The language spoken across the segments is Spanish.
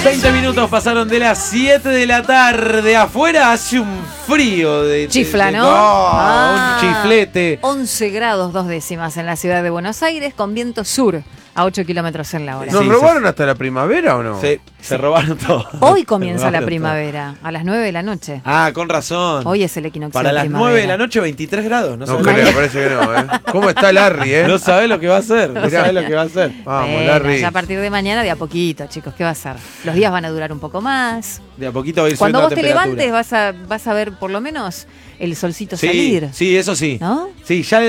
20 minutos pasaron de las 7 de la tarde. Afuera hace un frío de... Chifla, ¿no? Un chiflete. 11 grados 2 décimas en la ciudad de Buenos Aires con viento sur a 8 kilómetros en la hora. ¿Nos robaron hasta la primavera o no? Sí, se robaron todo. Hoy comienza la primavera, a las 9 de la noche. Ah, con razón. Hoy es el equinoccio Para de las primavera. 9 de la noche, 23 grados. No creo, parece que no, ¿eh? ¿Cómo está Larry, No sabés lo que va a hacer. No sabés lo que va a hacer. Vamos, Bueno, Larry. ya a partir de mañana de a poquito, chicos, ¿qué va a ser? Los días van a durar un poco más. De a poquito va a ir Cuando subiendo vos la te temperatura. levantes vas a ver por lo menos el solcito Sí, salir. sí, eso sí. ¿No? Sí, ya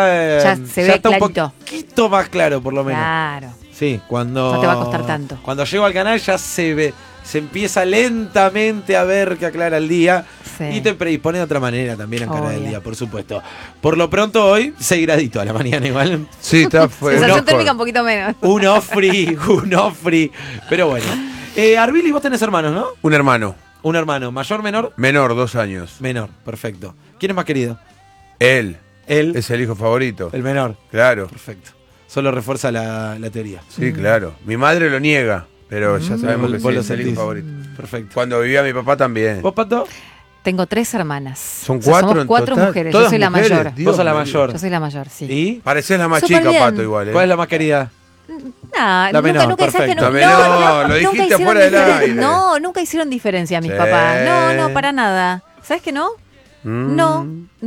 se ve está clarito. un poquito más claro, por lo menos. Claro. Sí, cuando... No te va a costar tanto. Cuando llego al canal ya se ve, se empieza lentamente a ver que aclara el día. Sí. Y te predispone de otra manera también a encarar el Obvio. día, por supuesto. Por lo pronto hoy, 6 graditos a la mañana igual. Sí, está fuerte. Sensación térmica un poquito menos. Un off-free. Pero bueno. Arbili, vos tenés hermanos, ¿no? Un hermano, Un hermano, mayor, menor. menor, 2 años. Menor, perfecto. ¿Quién es más querido? Él Él, es el hijo favorito. el menor. Claro, Perfecto. Solo refuerza la teoría. sí, claro. Mi madre lo niega, pero ya sabemos que Vos sí, lo es el sentís. hijo favorito. Perfecto. Cuando vivía mi papá también. ¿Vos, Pato? Tengo 3 hermanas. Son 4 somos en 4 total. mujeres. Yo ¿Todas soy la mujeres? mayor. Dios Vos sos la mío. mayor. Yo soy la mayor, sí. ¿Y? Parecés la más Súper chica, bien. Pato, igual. ¿Cuál es la más querida? Nah, La menor, nunca, ¿sabes perfecto. qué? La menor, lo dijiste nunca hicieron afuera del aire. No, nunca hicieron diferencia mis Sí. papás. No, para nada. ¿Sabes qué no? No.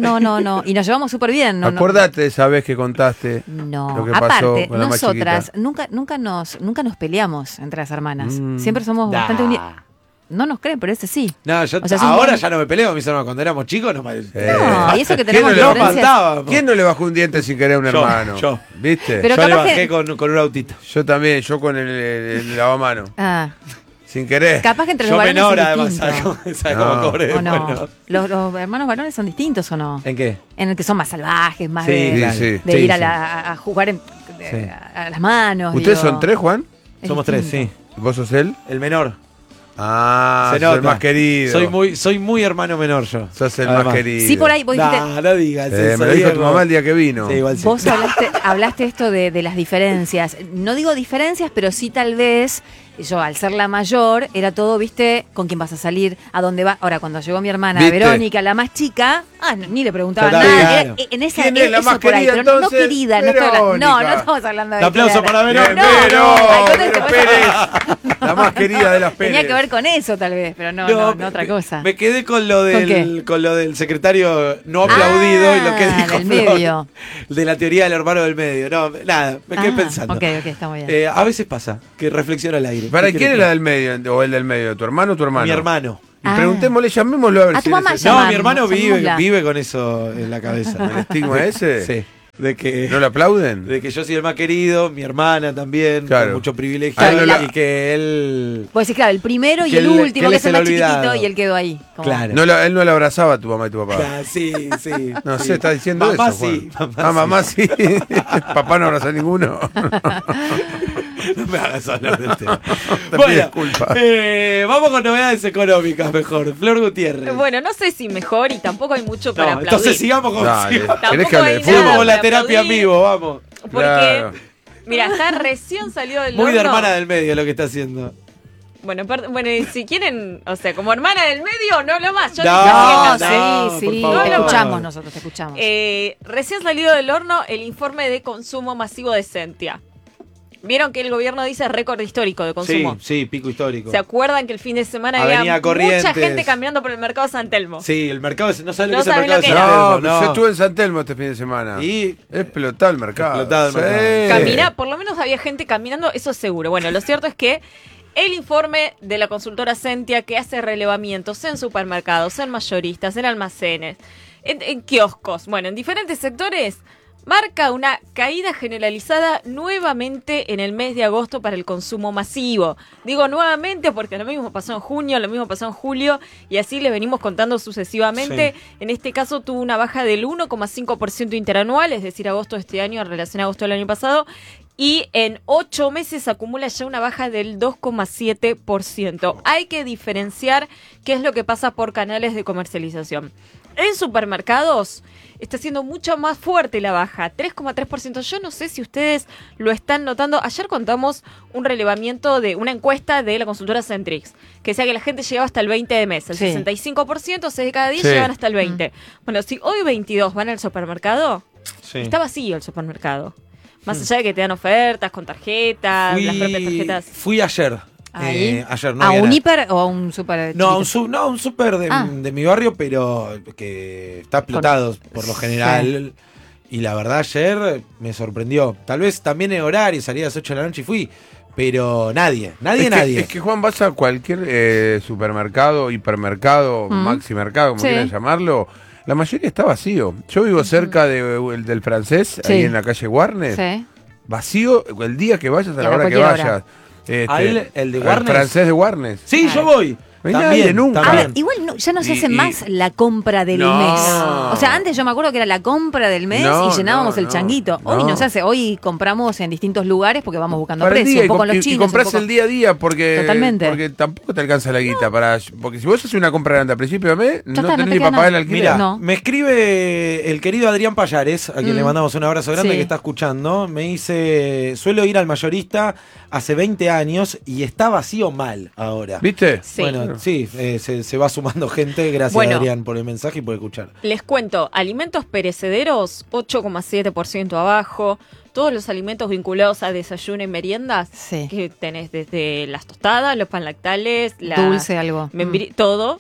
Y nos llevamos súper bien. No, Acordate de esa vez que contaste No, lo que pasó aparte, con la más nosotras chiquita. nunca nos peleamos entre las hermanas. Siempre somos bastante unidas. No nos creen, pero ese sí. No, yo O sea, es un ahora buen- ya no me peleo con mis hermanos. Cuando éramos chicos no me... No, y eso que ¿Quién tenemos no le diferencias. mataba? ¿Quién no le bajó un diente sin querer a un Yo, hermano? yo. ¿Viste? Pero yo le capaz bajé que- con un autito. Yo también, yo con el lavamano. Ah, Sin querer. capaz que entre Yo los varones menor, es además. distinto. ¿Sabes No. cómo cobré? ¿O no? Bueno. Los hermanos varones son distintos o no? ¿En qué? En el que son más salvajes, más Sí, de, claro. sí. de Sí, ir sí. a jugar Sí. a las manos. ¿Ustedes digo. son 3, Juan? Es Somos 3, sí. distinto. ¿Vos sos él? El menor. Ah, Se sos el nota. más querido. Soy muy hermano menor yo. Sos el Además. más querido. Sí, por ahí vos dijiste. No digas eso, Me lo dijo tu Diego. mamá el día que vino. Sí, igual sí. Vos hablaste esto de las diferencias. No digo diferencias, pero sí tal vez, yo al ser la mayor, era todo, viste, con quién vas a salir, a dónde vas. Ahora, cuando llegó mi hermana ¿Viste? Verónica, la más chica, ni le preguntaba Total, nada. claro. En esa, ¿Quién es la eso más por ahí, querida, pero no entonces? querida, no estoy hablando. No Verónica. estamos hablando de Un aplauso querer. para Verónica. Bien, No, Vero, al contrario, Vero te Pérez. La más querida de las Pérez. Tenía que ver con eso, tal vez, pero no otra cosa. Me quedé con lo qué? con lo del secretario no aplaudido y lo que dijo del Flor, medio. de la teoría del hermano del medio. No, nada, me quedé pensando. Ok, está muy bien. A veces pasa que reflexiona al aire. ¿Para ¿Qué quién querés es la que- del medio o el del medio? ¿Tu hermano o tu hermano? Mi hermano. Y preguntémosle, llamémoslo a ver A si tu él mamá es llama. No, mi hermano llamémosla. vive con eso en la cabeza. el estigma ese. Sí. De que, ¿No le aplauden? de que yo soy el más querido, mi hermana también, Claro. con mucho privilegio. Ah, no la- y que él. Vos decís, claro, el primero y Que el él- último, que él que es es el el más olvidado. chiquitito, y él quedó ahí. como- Claro. Él no le abrazaba a tu mamá y tu papá. Ah, sí. No sí. sé, está diciendo Mamá eso. sí. Juan. Mamá sí. Papá no abraza a ninguno. No me hagas hablar del tema. Te Bueno, pido disculpas. vamos con novedades económicas mejor. Flor Gutiérrez. Bueno, no sé si mejor y tampoco hay mucho para No, aplaudir. entonces sigamos con. Dale. sigamos. ¿Querés que Tampoco hable de hay fútbol? nada Sigamos con la para terapia en aplaudir, vivo, vamos. Porque, Claro. mira, está recién salió del Muy de horno. hermana del medio lo que está haciendo. Bueno, y si quieren, o sea, como hermana del medio, no lo más. Yo No, les quiero que No, canten. sí, por sí. favor. Te escuchamos nosotros, te escuchamos. Recién salió del horno el informe de consumo masivo de Sentia. Vieron que el gobierno dice récord histórico de consumo. Sí, pico histórico. ¿Se acuerdan que el fin de semana Avenida había Corrientes. mucha gente caminando por el mercado San Telmo? Sí, el mercado no sabe lo No que es el saben mercado lo de que San era. Telmo, No, pero yo estuve en San Telmo este fin de semana. Y Explotado el mercado. Explotado el mercado. Caminar, por lo menos había gente caminando, eso es seguro. Bueno, lo cierto es que el informe de la consultora Sentia, que hace relevamientos en supermercados, en mayoristas, en almacenes, en kioscos, bueno, en diferentes sectores, marca una caída generalizada nuevamente en el mes de agosto para el consumo masivo. Digo nuevamente porque lo mismo pasó en junio, lo mismo pasó en julio y así les venimos contando sucesivamente. Sí. En este caso tuvo una baja del 1,5% interanual, es decir, agosto de este año en relación a agosto del año pasado. Y en 8 meses acumula ya una baja del 2,7%. Hay que diferenciar qué es lo que pasa por canales de comercialización. En supermercados está siendo mucho más fuerte la baja, 3,3%. Yo no sé si ustedes lo están notando. Ayer contamos un relevamiento de una encuesta de la consultora Centrix, que decía que la gente llegaba hasta el 20 de mes. El 65%, 6 de cada 10 llegan hasta el 20. Bueno, si hoy 22 van al supermercado, está vacío el supermercado. Más allá de que te dan ofertas con tarjetas, las propias tarjetas. Fui ayer. Ayer no ¿A había un nada. hiper o a un super No, chiquito? un súper de mi barrio, pero que está explotado por lo general. Y la verdad ayer me sorprendió. Tal vez también en horario, salí a las 8 de la noche y fui. Pero nadie. Es que Juan, vas a cualquier supermercado, hipermercado, maximercado, como quieran llamarlo. La mayoría está vacío. Yo vivo cerca del Francés, ahí en la calle Warnes. Sí. Vacío el día que vayas, a la a hora que cualquier vayas. hora. ¿El de Warnes? El Francés de Warnes. Sí, yo voy. No hay nadie nunca. Ahora, igual ya no se hace más la compra del mes. O sea, antes yo me acuerdo que era la compra del mes y llenábamos el changuito. Hoy no se hace. Hoy compramos en distintos lugares porque vamos buscando precios. Un poco en los chinos. Y compras el día a día porque tampoco te alcanza la guita. Porque si vos haces una compra grande a principio de mes, no tenés ni para pagar el alquiler. Mira, me escribe el querido Adrián Payares, a quien le mandamos un abrazo grande, que está escuchando. Me dice, suelo ir al mayorista hace 20 años y está vacío mal ahora. ¿Viste? Sí. Bueno, sí, se va sumando gente. Gracias, Adrián, por el mensaje y por escuchar. Les cuento, alimentos perecederos, 8,7% abajo. Todos los alimentos vinculados a desayuno y meriendas, que tenés desde las tostadas, los pan lactales, dulce, algo. Todo,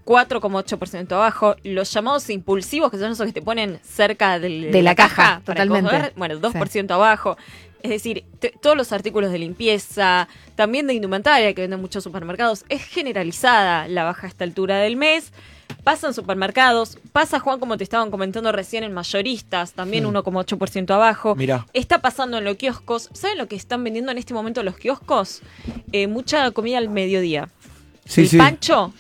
4,8% abajo. Los llamados impulsivos, que son esos que te ponen cerca de la caja para totalmente. coger, bueno, 2% abajo. Es decir, todos los artículos de limpieza, también de indumentaria que venden muchos supermercados, es generalizada la baja a esta altura del mes. Pasa en supermercados, pasa, Juan, como te estaban comentando recién, en mayoristas, también 1,8% abajo. Mirá. Está pasando en los kioscos. ¿Saben lo que están vendiendo en este momento los kioscos? Mucha comida al mediodía. Pancho.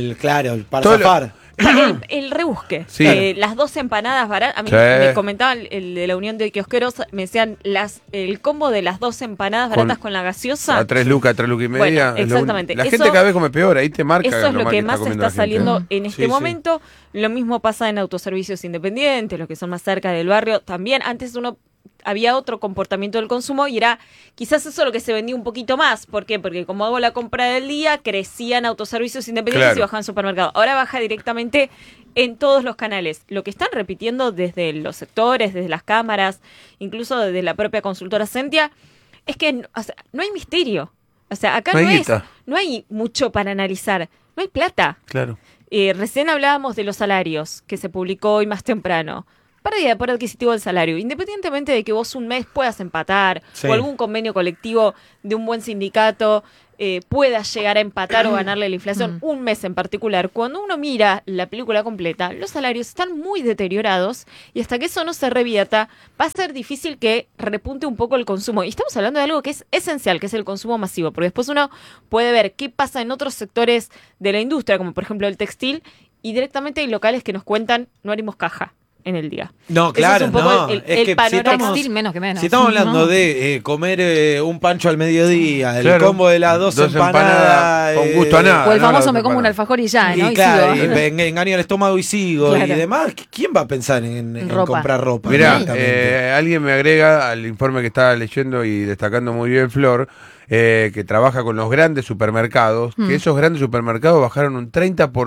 Para zafar. El rebusque. Sí. Las 2 empanadas baratas. A mí me comentaban el de la Unión de Kiosqueros, me decían el combo de las 2 empanadas baratas con la gaseosa. A 3 lucas y media. Bueno, exactamente. La gente cada vez come peor, ahí te marca. Eso es lo que más está saliendo en este momento. Sí. Lo mismo pasa en autoservicios independientes, los que son más cerca del barrio. También antes había otro comportamiento del consumo y era quizás eso lo que se vendía un poquito más. ¿Por qué? Porque como hago la compra del día, crecían autoservicios independientes y bajaban supermercados. Ahora baja directamente en todos los canales. Lo que están repitiendo desde los sectores, desde las cámaras, incluso desde la propia consultora Sentia, es que no hay misterio. O sea, acá no hay mucho para analizar. No hay plata. Claro. Recién hablábamos de los salarios, que se publicó hoy más temprano. Pérdida de poder adquisitivo del salario, independientemente de que vos un mes puedas empatar o algún convenio colectivo de un buen sindicato pueda llegar a empatar o ganarle la inflación, un mes en particular. Cuando uno mira la película completa, los salarios están muy deteriorados y hasta que eso no se revierta, va a ser difícil que repunte un poco el consumo. Y estamos hablando de algo que es esencial, que es el consumo masivo, porque después uno puede ver qué pasa en otros sectores de la industria, como por ejemplo el textil, y directamente hay locales que nos cuentan, no haremos caja en el día. No, claro, es un poco el panorama. Textil menos que menos. Si estamos hablando de comer un pancho al mediodía, el combo de las 2 empanadas con gusto a nada. O el famoso me como un alfajor y ya, ¿no? Y claro, engaño al estómago y sigo. Y demás, ¿quién va a pensar en comprar ropa? Mirá, alguien me agrega al informe que estaba leyendo y destacando muy bien Flor, que trabaja con los grandes supermercados, que esos grandes supermercados bajaron un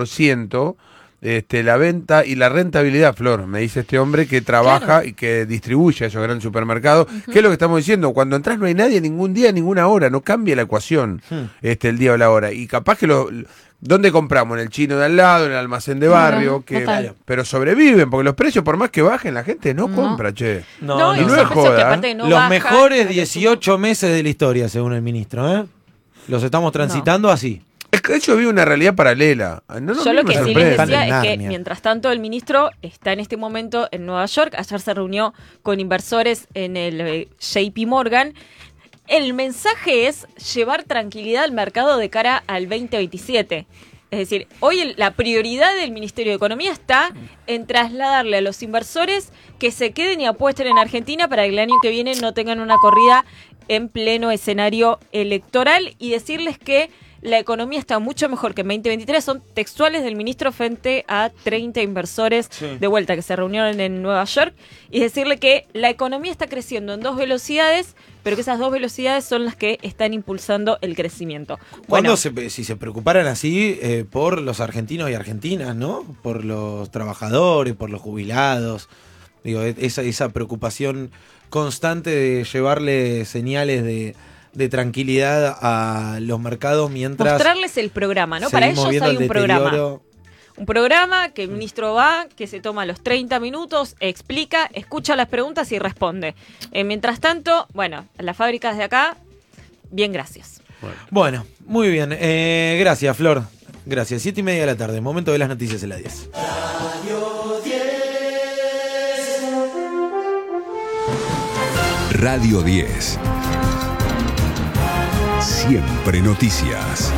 30% la venta y la rentabilidad, Flor, me dice este hombre que trabaja y que distribuye a esos grandes supermercados. ¿Qué es lo que estamos diciendo? Cuando entras no hay nadie ningún día, ninguna hora, no cambia la ecuación el día o la hora. Y capaz que ¿dónde compramos? En el chino de al lado, en el almacén de barrio, pero sobreviven, porque los precios, por más que bajen, la gente no compra, che. No es joda. Los mejores 18 meses de la historia, según el ministro, los estamos transitando así. Es que yo vi una realidad paralela. Yo lo que sí les decía es que, mientras tanto, el ministro está en este momento en Nueva York. Ayer se reunió con inversores en el JP Morgan. El mensaje es llevar tranquilidad al mercado de cara al 2027. Es decir, hoy la prioridad del Ministerio de Economía está en trasladarle a los inversores que se queden y apuesten en Argentina para que el año que viene no tengan una corrida en pleno escenario electoral y decirles que la economía está mucho mejor que en 2023. Son textuales del ministro frente a 30 inversores de vuelta que se reunieron en Nueva York, y decirle que la economía está creciendo en 2 velocidades, pero que esas 2 velocidades son las que están impulsando el crecimiento. Si se preocuparan así por los argentinos y argentinas, ¿no? Por los trabajadores, por los jubilados. Digo, esa preocupación constante de llevarle señales de tranquilidad a los mercados mientras... Mostrarles el programa, ¿no? Para ellos hay un programa. Un programa que el ministro va, que se toma los 30 minutos, explica, escucha las preguntas y responde. Mientras tanto, bueno, las fábricas de acá, bien, gracias. Bueno, muy bien. Gracias, Flor. Gracias. 7:30 de la tarde. Momento de las noticias en la 10. Radio 10. Siempre noticias.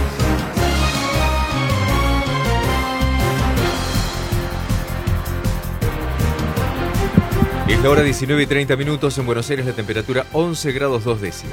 Es la hora 19:30 en Buenos Aires, la temperatura 11 grados 2 décimas.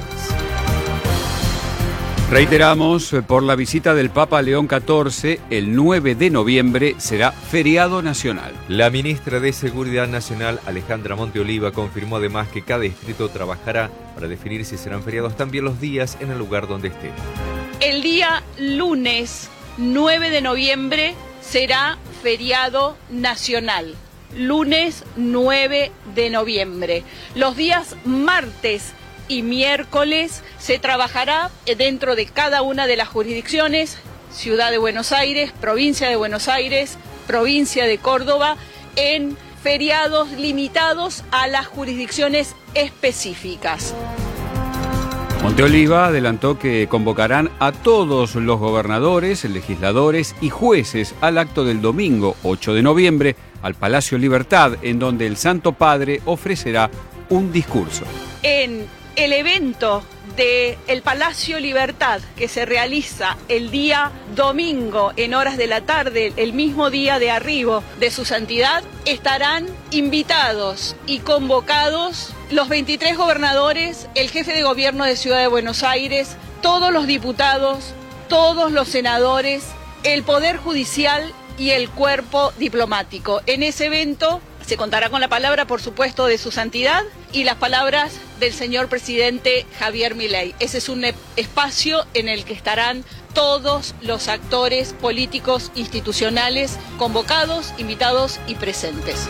Reiteramos, por la visita del Papa León XIV, el 9 de noviembre será feriado nacional. La ministra de Seguridad Nacional, Alejandra Monteoliva, confirmó además que cada distrito trabajará para definir si serán feriados también los días en el lugar donde estén. El día lunes 9 de noviembre será feriado nacional. Lunes 9 de noviembre. Los días martes y miércoles se trabajará dentro de cada una de las jurisdicciones: Ciudad de Buenos Aires, Provincia de Buenos Aires, Provincia de Córdoba, en feriados limitados a las jurisdicciones específicas. Monteoliva adelantó que convocarán a todos los gobernadores, legisladores y jueces al acto del domingo 8 de noviembre al Palacio Libertad, en donde el Santo Padre ofrecerá un discurso. En el evento del Palacio Libertad, que se realiza el día domingo en horas de la tarde, el mismo día de arribo de su santidad, estarán invitados y convocados los 23 gobernadores, el jefe de gobierno de Ciudad de Buenos Aires, todos los diputados, todos los senadores, el Poder Judicial y el cuerpo diplomático. En ese evento se contará con la palabra, por supuesto, de su santidad y las palabras del señor presidente Javier Milei. Ese es un espacio en el que estarán todos los actores políticos institucionales convocados, invitados y presentes.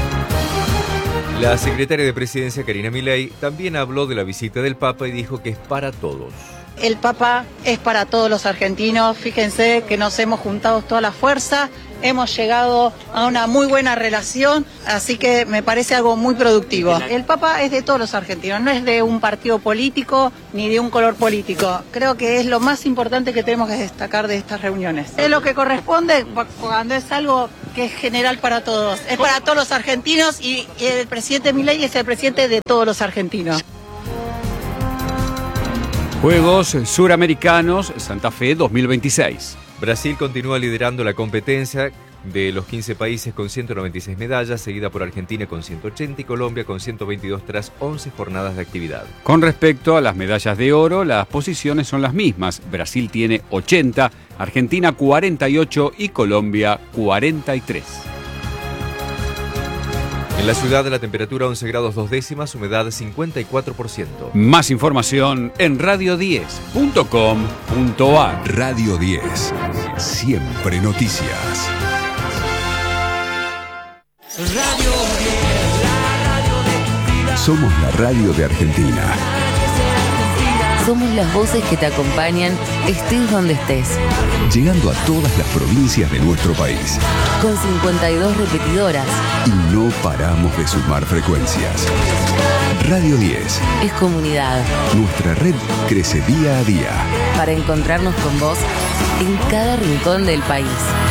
La secretaria de Presidencia, Karina Milei, también habló de la visita del Papa y dijo que es para todos. El Papa es para todos los argentinos. Fíjense que nos hemos juntado toda la fuerza, hemos llegado a una muy buena relación, así que me parece algo muy productivo. El Papa es de todos los argentinos, no es de un partido político ni de un color político. Creo que es lo más importante que tenemos que destacar de estas reuniones. Es lo que corresponde cuando es algo que es general para todos. Es para todos los argentinos y el presidente Milei es el presidente de todos los argentinos. Juegos Suramericanos Santa Fe 2026. Brasil continúa liderando la competencia de los 15 países con 196 medallas, seguida por Argentina con 180 y Colombia con 122 tras 11 jornadas de actividad. Con respecto a las medallas de oro, las posiciones son las mismas. Brasil tiene 80, Argentina 48 y Colombia 43. En la ciudad, la temperatura 11 grados 2 décimas, humedad 54%. Más información en radio10.com.ar. Radio 10. Siempre noticias. Radio 10. Somos la radio de Argentina. Somos las voces que te acompañan, estés donde estés. Llegando a todas las provincias de nuestro país. Con 52 repetidoras. Y no paramos de sumar frecuencias. Radio 10. Es comunidad. Nuestra red crece día a día. Para encontrarnos con vos en cada rincón del país.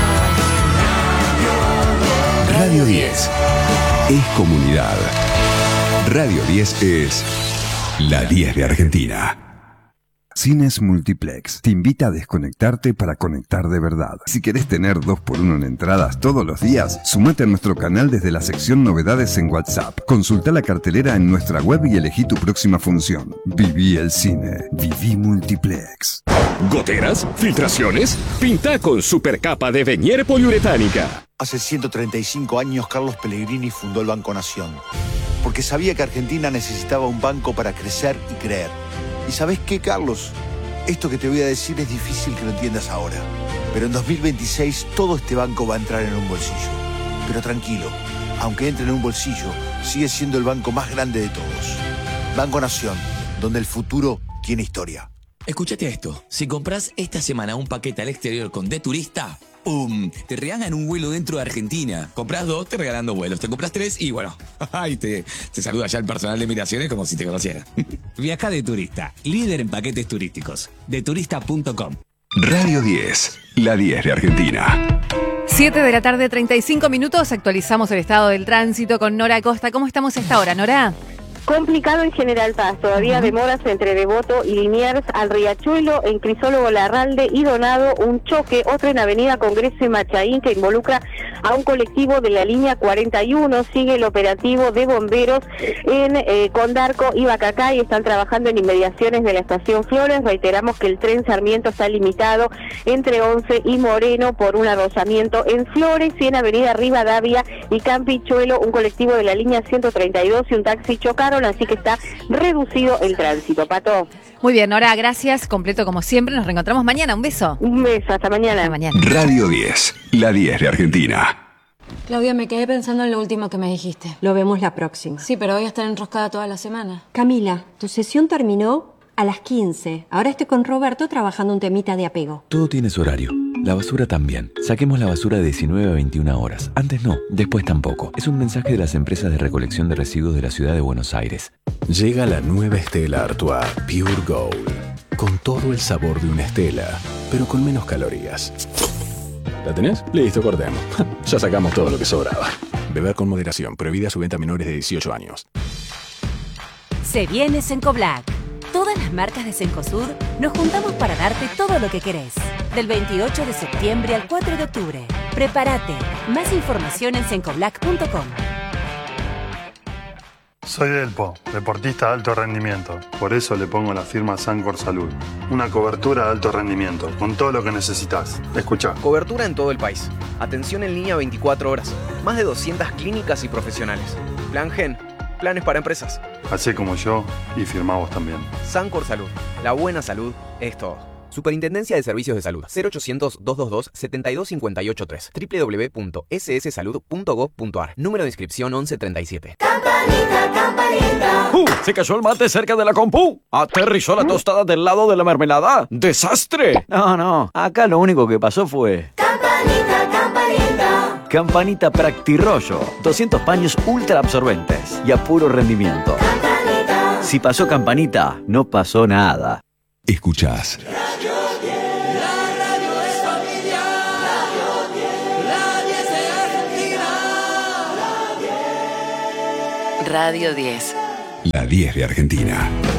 Radio 10. Es comunidad. Radio 10 es la 10 de Argentina. Cines Multiplex te invita a desconectarte para conectar de verdad. Si querés tener 2x1 en entradas todos los días, sumate a nuestro canal desde la sección Novedades en WhatsApp. Consulta la cartelera en nuestra web y elegí tu próxima función. Viví el cine. Viví Multiplex. ¿Goteras? ¿Filtraciones? Pinta con Supercapa de Venier Poliuretánica. Hace 135 años Carlos Pellegrini fundó el Banco Nación, porque sabía que Argentina necesitaba un banco para crecer y creer. ¿Y sabés qué, Carlos? Esto que te voy a decir es difícil que lo entiendas ahora, pero en 2026 todo este banco va a entrar en un bolsillo. Pero tranquilo, aunque entre en un bolsillo, sigue siendo el banco más grande de todos. Banco Nación, donde el futuro tiene historia. Escúchate esto, si compras esta semana un paquete al exterior con De Turista, ¡pum! Te regalan un vuelo dentro de Argentina. Compras 2, te regalan 2 vuelos. Te compras 3 y bueno, ay, te saluda ya el personal de migraciones como si te conociera. Viaja De Turista, líder en paquetes turísticos. Deturista.com. Radio 10, la 10 de Argentina. 7 de la tarde, 35 minutos. Actualizamos el estado del tránsito con Nora Acosta. ¿Cómo estamos a esta hora, Nora? Complicado en General Paz, todavía demoras entre Devoto y Liniers al Riachuelo, en Crisólogo Larralde y Donado, un choque, otro en Avenida Congreso y Machaín que involucra a un colectivo de la línea 41, sigue el operativo de bomberos en Condarco y Bacacay, están trabajando en inmediaciones de la estación Flores, reiteramos que el tren Sarmiento está limitado entre 11 y Moreno por un arrozamiento en Flores y en Avenida Rivadavia y Campichuelo, un colectivo de la línea 132 y un taxi chocaron, así que está reducido el tránsito. Pato. Muy bien, Nora, gracias. Completo como siempre. Nos reencontramos mañana. Un beso. Un beso. Hasta mañana. Hasta mañana. Radio 10, la 10 de Argentina. Claudia, me quedé pensando en lo último que me dijiste. Lo vemos la próxima. Sí, pero voy a estar enroscada toda la semana. Camila, tu sesión terminó a las 15. Ahora estoy con Roberto trabajando un temita de apego. Todo tiene su horario. La basura también. Saquemos la basura de 19 a 21 horas. Antes no, después tampoco. Es un mensaje de las empresas de recolección de residuos de la ciudad de Buenos Aires. Llega la nueva Stella Artois Pure Gold. Con todo el sabor de una Stella, pero con menos calorías. ¿La tenés? Listo, cortemos. Ya sacamos todo lo que sobraba. Beber con moderación. Prohibida su venta a menores de 18 años. Se viene Cencoblac. Todas las marcas de Cencosud nos juntamos para darte todo lo que querés. Del 28 de septiembre al 4 de octubre. Prepárate. Más información en cencoblac.com. Soy Delpo, deportista de alto rendimiento. Por eso le pongo la firma Sancor Salud. Una cobertura de alto rendimiento, con todo lo que necesitas. Escucha. Cobertura en todo el país. Atención en línea 24 horas. Más de 200 clínicas y profesionales. Plan Gen. Planes para empresas. Hacé como yo y firmá vos también. Sancor Salud. La buena salud es todo. Superintendencia de Servicios de Salud. 0800-222-72583. www.sssalud.gov.ar. Número de inscripción 1137. Campanita, campanita. Se cayó el mate cerca de la compu. Aterrizó la tostada del lado de la mermelada. ¡Desastre! No. Acá lo único que pasó fue... Campanita, campanita. Campanita Practirollo. 200 paños ultra absorbentes y a puro rendimiento. Campanita. Si pasó Campanita, no pasó nada. Escuchás. Radio 10. La radio es familia. Radio 10. La 10 de Argentina. Radio 10. La 10 de Argentina.